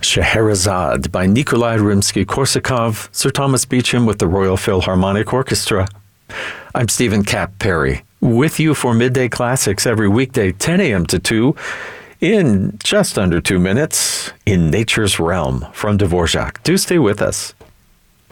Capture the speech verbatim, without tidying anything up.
Scheherazade by Nikolai Rimsky-Korsakov, Sir Thomas Beecham with the Royal Philharmonic Orchestra. I'm Stephen Cap Perry, with you for Midday Classics every weekday, ten a.m. to two, in just under two minutes, in Nature's Realm from Dvorak. Do stay with us.